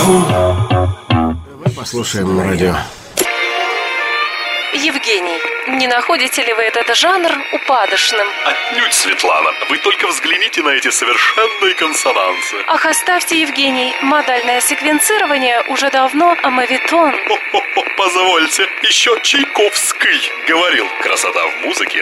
Послушаем радио. Евгений, не находите ли вы этот жанр упадочным? Отнюдь, Светлана. Вы только взгляните на эти совершенные консонансы. Ах, оставьте, Евгений. Модальное секвенцирование уже давно омовитон. Позвольте, еще Чайковский говорил: красота в музыке